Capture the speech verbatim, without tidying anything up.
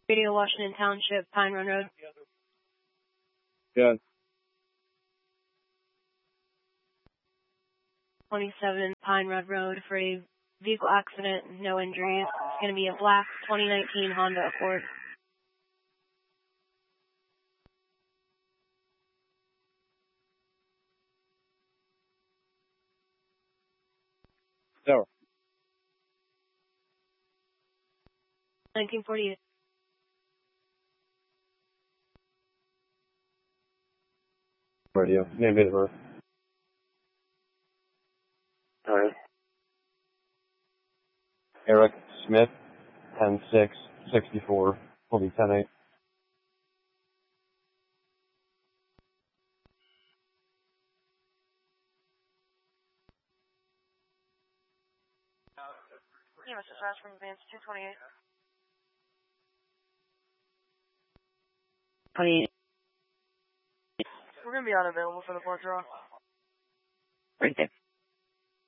Radio Washington Township, Pine Run Road. Yeah. twenty-seven Pine Run Road for a vehicle accident, no injuries. It's going to be a black twenty nineteen Honda Accord. Tower. nineteen forty-eight. Radio. Name, date of birth. Alright. Eric Smith, ten six sixty-four, will be ten eight. Yeah, Mister Fast from Advance two twenty-eight. twenty-eight. We're going to be unavailable for the fourth draw. Right there.